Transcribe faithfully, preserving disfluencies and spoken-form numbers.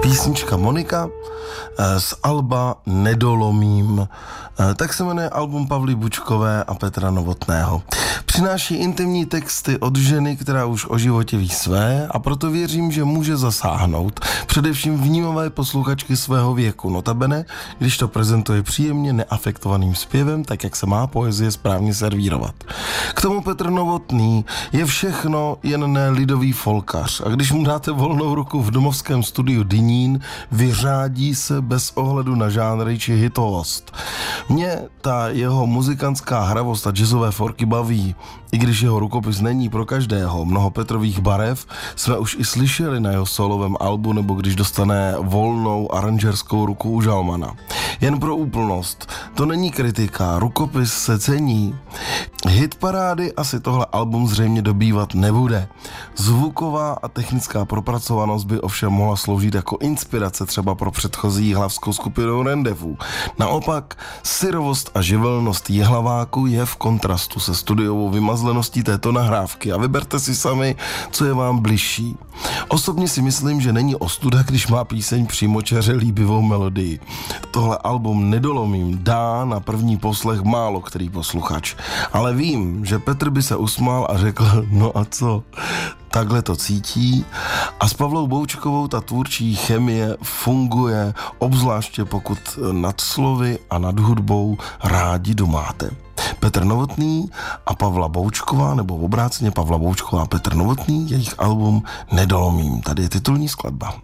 Písnička Monika z alba Nedolomím, tak se jmenuje album Pavly Bučkové a Petra Novotného. Přináší intimní texty od ženy, která už o životě ví své, a proto věřím, že může zasáhnout především vnímavé posluchačky svého věku. Notabene, když to prezentuje příjemně neafektovaným zpěvem, tak jak se má poezie správně servírovat. K tomu Petr Novotný je všechno, jen ne lidový folkař, a když mu dáte volnou ruku v domovském studiu Dynín, vyřádí se bez ohledu na žánry či hitovost. Mě ta jeho muzikantská hravost a jazzové forky baví, i když jeho rukopis není pro každého. Mnoho Petrových barev jsme už i slyšeli na jeho solovém albu, nebo když dostane volnou aranžerskou ruku u žalmana. Jen pro úplnost, to není kritika, rukopis se cení. Hitparády asi tohle album zřejmě dobývat nebude. Zvuková a technická propracovanost by ovšem mohla sloužit jako inspirace třeba pro předchozí hlavskou skupinu Rendezvous. Naopak, syrovost a živelnost Jihlaváku je v kontrastu se studiovou vymazleností této nahrávky a vyberte si sami, co je vám bližší. Osobně si myslím, že není ostuda, když má píseň přímočaře líbivou melodii. Tohle album Nedolomím dá na první poslech málo který posluchač, ale vím, že Petr by se usmál a řekl, no a co? Takhle to cítí a s Pavlou Boučkovou ta tvůrčí chemie funguje, obzvláště pokud nad slovy a nad hudbou rádi domáte. Petr Novotný a Pavla Boučková, nebo obráceně Pavla Boučková a Petr Novotný, jejich album Nedolomím. Tady je titulní skladba.